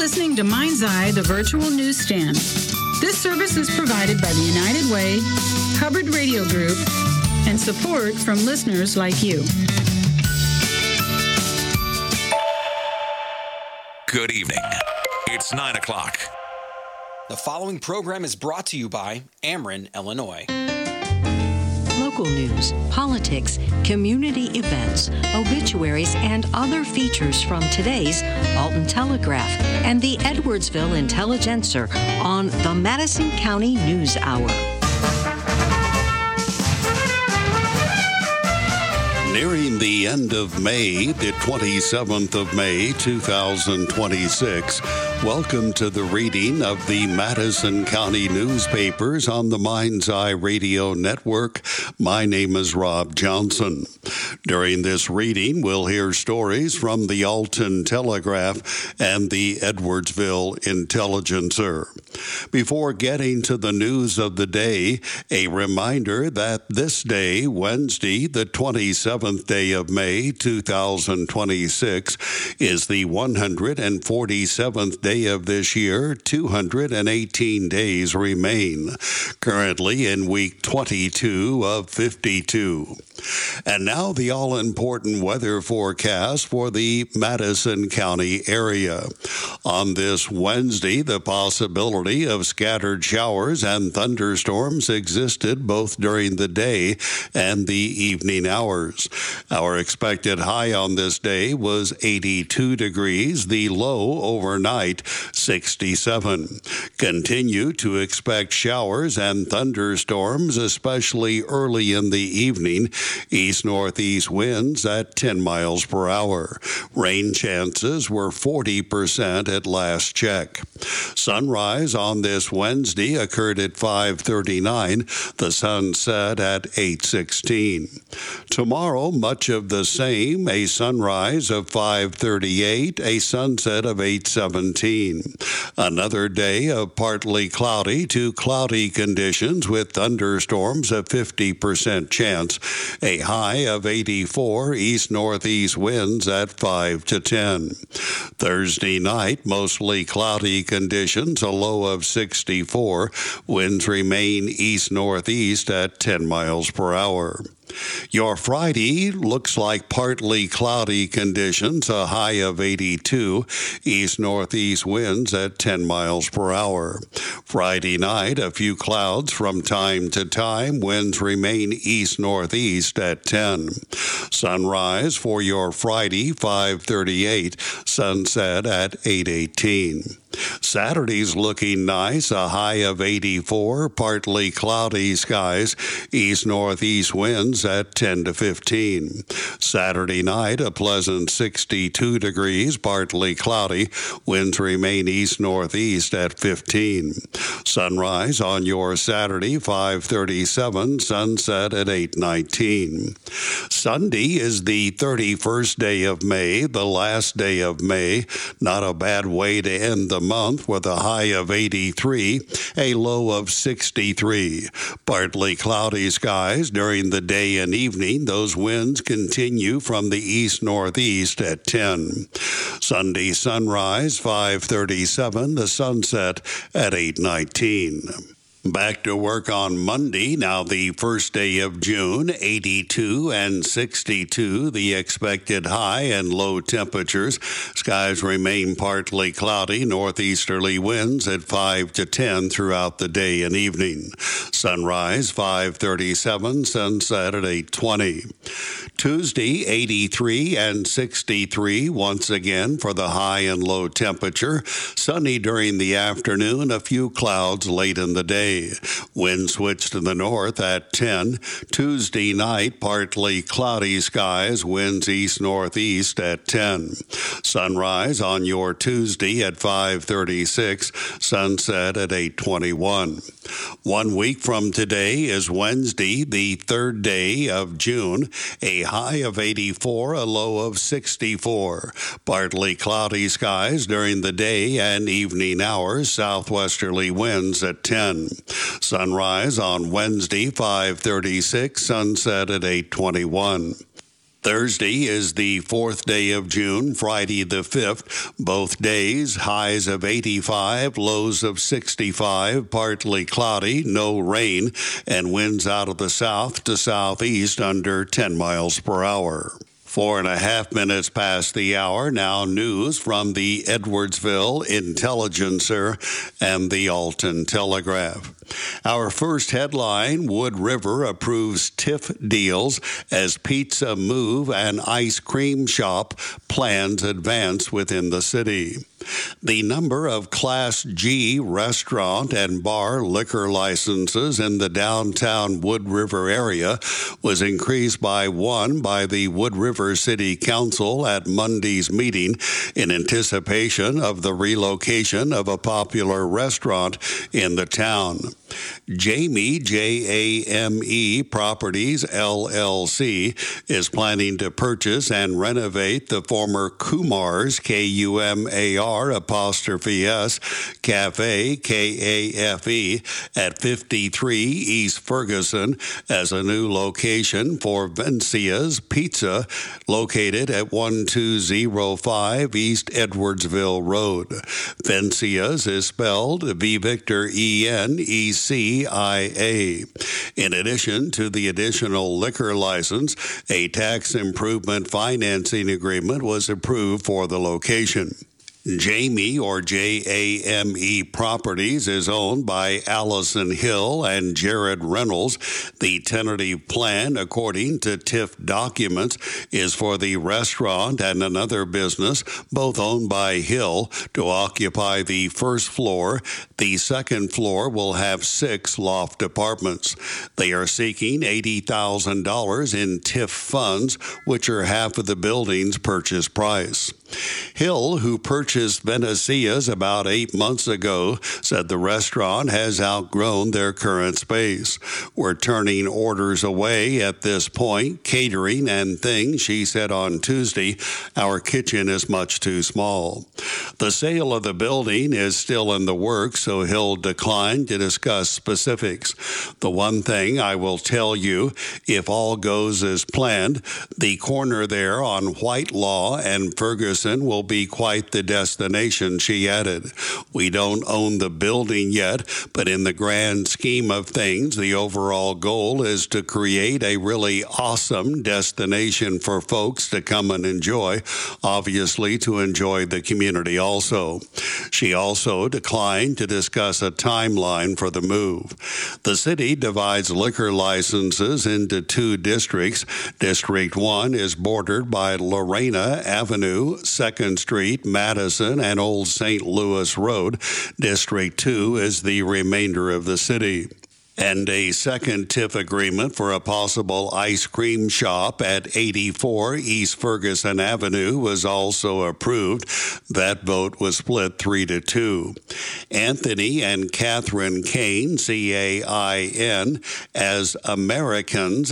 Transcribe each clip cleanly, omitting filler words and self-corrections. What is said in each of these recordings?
listening to Mind's Eye, the virtual newsstand. This service is provided by the United Way, Hubbard Radio Group, and support from listeners like you. Good evening. It's 9 o'clock. The following program is brought to you by Ameren, Illinois. Local news, politics, community events, obituaries, and other features from today's Alton Telegraph and the Edwardsville Intelligencer on the Madison County News Hour. Nearing the end of May, the 27th of May, 2026, welcome to the reading of the Madison County newspapers on the Mind's Eye Radio Network. My name is Rob Johnson. During this reading, we'll hear stories from the Alton Telegraph and the Edwardsville Intelligencer. Before getting to the news of the day, a reminder that this day, Wednesday, the 27th day of May, 2026, is the 147th day of this year. 218 days remain. Currently in week 22 of 52. And now the all-important weather forecast for the Madison County area. On this Wednesday, the possibility of scattered showers and thunderstorms existed both during the day and the evening hours. Our expected high on this day was 82 degrees, the low overnight 67. Continue to expect showers and thunderstorms, especially early in the evening. East-northeast winds at 10 miles per hour. Rain chances were 40% at last check. Sunrise on this Wednesday occurred at 5:39. The sun set at 8:16. Tomorrow, much of the same. A sunrise of 5:38, a sunset of 8:17. Another day of partly cloudy to cloudy conditions with thunderstorms, a 50% chance. A high of 84, east-northeast winds at 5 to 10. Thursday night, mostly cloudy conditions, a low of 64. Winds remain east-northeast at 10 miles per hour. Your Friday looks like partly cloudy conditions, a high of 82, east-northeast winds at 10 miles per hour. Friday night, a few clouds from time to time, winds remain east-northeast at 10. Sunrise for your Friday, 5:38, sunset at 8:18. Saturday's looking nice, a high of 84, partly cloudy skies, east-northeast winds at 10 to 15. Saturday night, a pleasant 62 degrees, partly cloudy, winds remain east-northeast at 15. Sunrise on your Saturday, 5:37, sunset at 8:19. Sunday is the 31st day of May, the last day of May. Not a bad way to end the month with a high of 83, a low of 63. Partly cloudy skies during the day and evening. Those winds continue from the east-northeast at 10. Sunday sunrise 5:37, the sunset at 8:19. Back to work on Monday, now the first day of June, 82 and 62, the expected high and low temperatures. Skies remain partly cloudy, northeasterly winds at 5 to 10 throughout the day and evening. Sunrise 5:37, sunset at 8:20. Tuesday, 83 and 63, once again for the high and low temperature. Sunny during the afternoon, a few clouds late in the day. Wind switch to the north at 10. Tuesday night, partly cloudy skies, winds east-northeast at 10. Sunrise on your Tuesday at 5:36, sunset at 8:21. 1 week from today is Wednesday, the 3rd day of June, a high of 84, a low of 64. Partly cloudy skies during the day and evening hours, southwesterly winds at 10. Sunrise on Wednesday, 5:36, sunset at 8:21. Thursday is the 4th day of June, Friday the 5th. Both days, highs of 85, lows of 65, partly cloudy, no rain, and winds out of the south to southeast under 10 miles per hour. 4.5 minutes past the hour. Now news from the Edwardsville Intelligencer and the Alton Telegraph. Our first headline, Wood River approves TIF deals as pizza move and ice cream shop plans advance within the city. The number of Class G restaurant and bar liquor licenses in the downtown Wood River area was increased by one by the Wood River City Council at Monday's meeting in anticipation of the relocation of a popular restaurant in the town. Jamie, J-A-M-E Properties, LLC, is planning to purchase and renovate the former Kumar's, K-U-M-A-R''S, Cafe, K-A-F-E, at 53 East Ferguson as a new location for Vencia's Pizza, located at 1205 East Edwardsville Road. Vencia's is spelled V-Victor-E-N-E-C-I-A. In addition to the additional liquor license, a tax improvement financing agreement was approved for the location. Jamie, or J-A-M-E Properties, is owned by Allison Hill and Jared Reynolds. The tentative plan, according to TIF documents, is for the restaurant and another business, both owned by Hill, to occupy the first floor. The second floor will have 6 loft apartments. They are seeking $80,000 in TIF funds, which are half of the building's purchase price. Hill, who purchased Vencia's about 8 months ago, said the restaurant has outgrown their current space. We're turning orders away at this point, catering and things, she said on Tuesday. Our kitchen is much too small. The sale of the building is still in the works, so Hill declined to discuss specifics. The one thing I will tell you, if all goes as planned, the corner there on Whitelaw and Ferguson will be quite the destination, she added. We don't own the building yet, but in the grand scheme of things, the overall goal is to create a really awesome destination for folks to come and enjoy, obviously to enjoy the community also. She also declined to discuss a timeline for the move. The city divides liquor licenses into 2 districts. District 1 is bordered by Lorena Avenue, 2nd Street, Madison, and Old St. Louis Road. District 2 is the remainder of the city. And a second TIF agreement for a possible ice cream shop at 84 East Ferguson Avenue was also approved. That vote was split 3-2. Anthony and Catherine Cain, C-A-I-N, as Americans,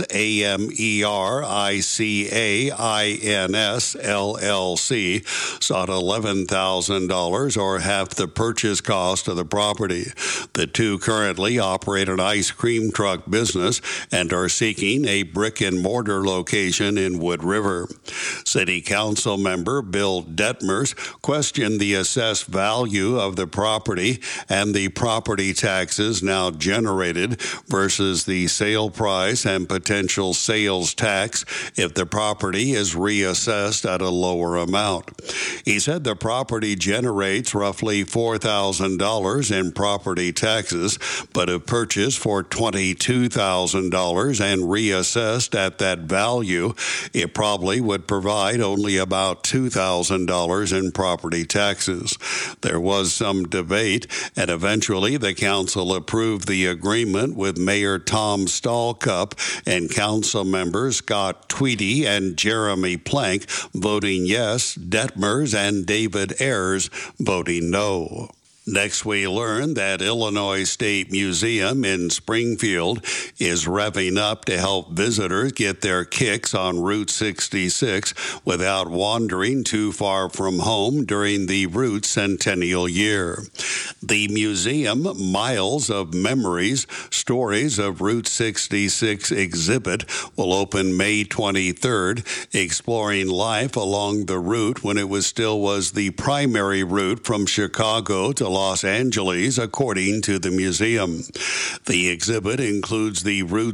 A-M-E-R-I-C-A-I-N-S, LLC, sought $11,000 or half the purchase cost of the property. The two currently operate an ice cream truck business and are seeking a brick-and-mortar location in Wood River. City Council member Bill Detmers questioned the assessed value of the property and the property taxes now generated versus the sale price and potential sales tax if the property is reassessed at a lower amount. He said the property generates roughly $4,000 in property taxes, but if purchased for $22,000 and reassessed at that value, it probably would provide only about $2,000 in property taxes. There was some debate, and eventually the council approved the agreement with Mayor Tom Stallcup and council members Scott Tweedy and Jeremy Plank voting yes, Detmers and David Ayers voting no. Next, we learn that Illinois State Museum in Springfield is revving up to help visitors get their kicks on Route 66 without wandering too far from home during the Route Centennial Year. The museum Miles of Memories, Stories of Route 66 exhibit will open May 23rd, exploring life along the route when it still was the primary route from Chicago to Los Angeles, according to the museum. The exhibit includes the Route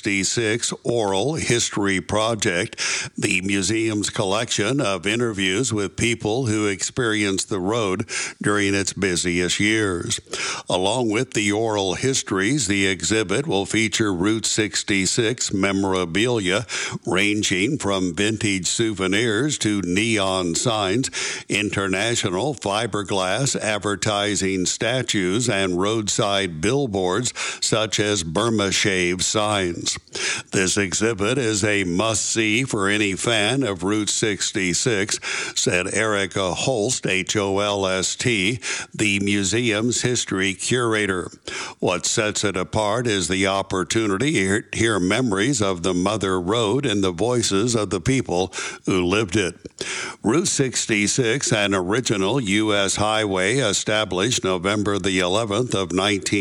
66 Oral History Project, the museum's collection of interviews with people who experienced the road during its busiest years. Along with the oral histories, the exhibit will feature Route 66 memorabilia ranging from vintage souvenirs to neon signs, international fiberglass advertising statues, and roadside billboards such as Burma Shave signs. This exhibit is a must-see for any fan of Route 66, said Erica Holst, H-O-L-S-T, the museum's history curator. What sets it apart is the opportunity to hear memories of the Mother Road and the voices of the people who lived it. Route 66, an original U.S. highway established November the 11th of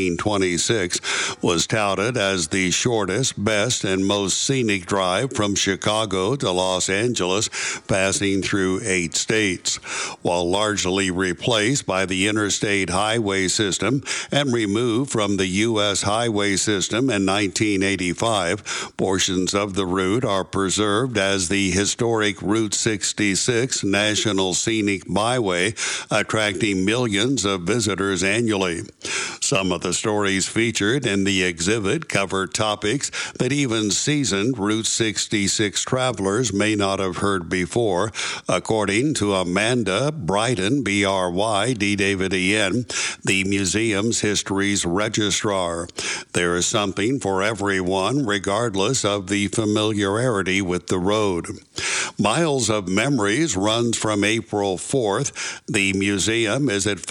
1926, was touted as the shortest, best, and most scenic drive from Chicago to Los Angeles, passing through 8 states. While largely replaced by the interstate highway system and removed from the U.S. highway system in 1985, portions of the route are preserved as the historic Route 66 National Scenic Byway, attracting millions of visitors annually. Some of the stories featured in the exhibit cover topics that even seasoned Route 66 travelers may not have heard before, according to Amanda Bryden, B-R-Y-D-David-E-N, the museum's history's registrar. There is something for everyone, regardless of the familiarity with the road. Miles of Memories runs from April 4th. The museum is at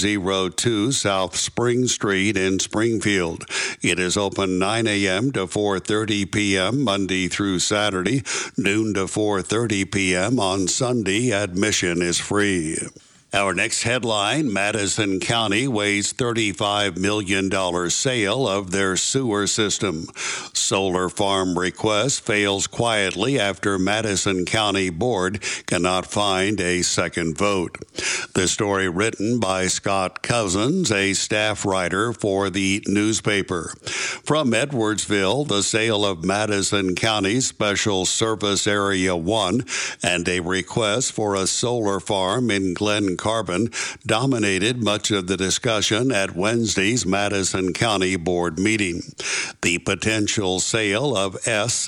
502 South Spring Street in Springfield. It is open 9 a.m. to 4:30 p.m. Monday through Saturday, noon to 4:30 p.m. on Sunday. Admission is free. Our next headline, Madison County weighs $35 million sale of their sewer system. Solar farm request fails quietly after Madison County Board cannot find a second vote. The story written by Scott Cousins, a staff writer for the newspaper. From Edwardsville, the sale of Madison County Special Service Area 1 and a request for a solar farm in Glen Carbon dominated much of the discussion at Wednesday's Madison County Board meeting. The potential sale of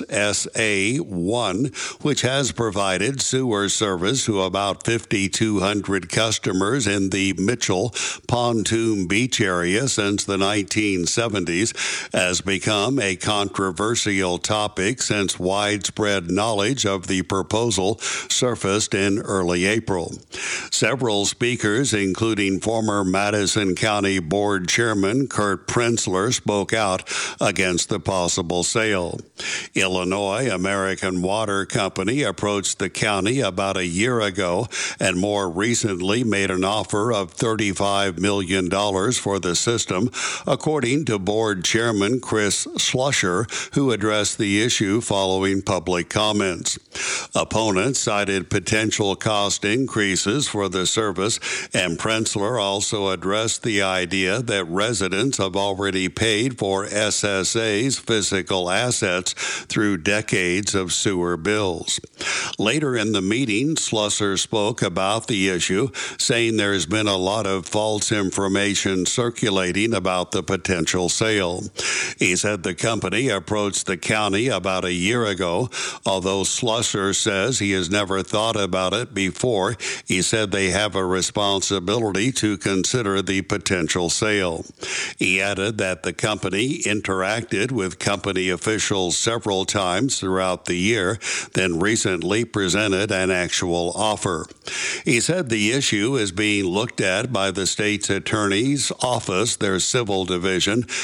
SSA-1, which has provided sewer service to about 5,200 customers in the Mitchell Pontoon Beach area since the 1970s, has become a controversial topic since widespread knowledge of the proposal surfaced in early April. Several speakers, including former Madison County Board Chairman Kurt Prenzler, spoke out against the possible sale. Illinois American Water Company approached the county about a year ago and more recently made an offer of $35 million for the system, according to Board Chairman Chris Schlusser, who addressed the issue following public comments. Opponents cited potential cost increases for the service, and Prenzler also addressed the idea that residents have already paid for SSA's physical assets through decades of sewer bills. Later in the meeting, Schlusser spoke about the issue, saying there's been a lot of false information circulating about the potential sale. He said the company approached the county about a year ago, although Schlusser says he has never thought about it before. He said they have a responsibility to consider the potential sale. He added that the company interacted with company officials several times throughout the year, then recently presented an actual offer. He said the issue is being looked at by the state's attorney's office, their civil division,